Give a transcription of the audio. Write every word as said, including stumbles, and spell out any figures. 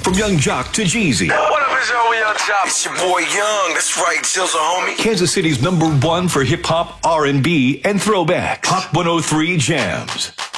From Young Jock to Jeezy. What up, it's your Young Jock? It's your boy Young. That's right, Jizzle, homie. Kansas City's number one for hip hop, R and B, and throwbacks. Hot one oh three Jams.